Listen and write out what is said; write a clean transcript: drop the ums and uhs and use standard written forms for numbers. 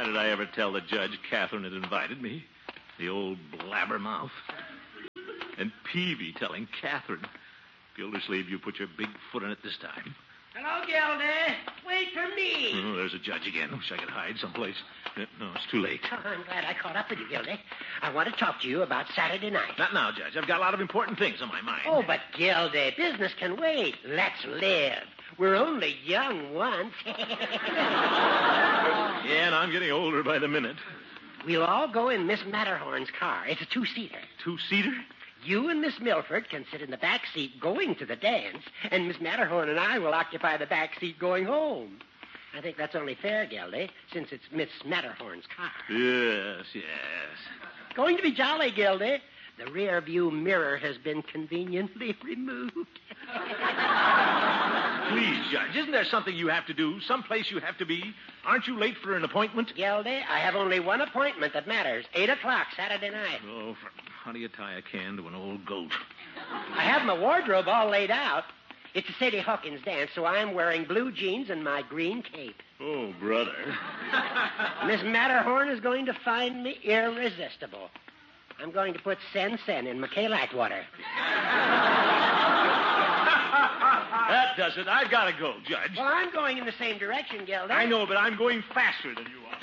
Why did I ever tell the judge Catherine had invited me? The old blabbermouth. And Peavy telling Catherine. Gildersleeve, you put your big foot in it this time. Hello, Gildy. Wait for me. Oh, there's a judge again. Wish I could hide someplace. No, it's too late. Oh, I'm glad I caught up with you, Gildy. I want to talk to you about Saturday night. Not now, Judge. I've got a lot of important things on my mind. Oh, but Gildy, business can wait. Let's live. We're only young once. Yeah, and I'm getting older by the minute. We'll all go in Miss Matterhorn's car. It's a two-seater. Two-seater? You and Miss Milford can sit in the back seat going to the dance, and Miss Matterhorn and I will occupy the back seat going home. I think that's only fair, Gildy, since it's Miss Matterhorn's car. Yes. Going to be jolly, Gildy. The rear view mirror has been conveniently removed. Please, Judge, isn't there something you have to do? Someplace you have to be? Aren't you late for an appointment? Gildy, I have only one appointment that matters. 8 o'clock Saturday night. Oh, how do you tie a can to an old goat? I have my wardrobe all laid out. It's a Sadie Hawkins dance, so I'm wearing blue jeans and my green cape. Oh, brother. Miss Matterhorn is going to find me irresistible. I'm going to put Sen in my Kalite water. That does it. I've got to go, Judge. Well, I'm going in the same direction, Gildy. I know, but I'm going faster than you are.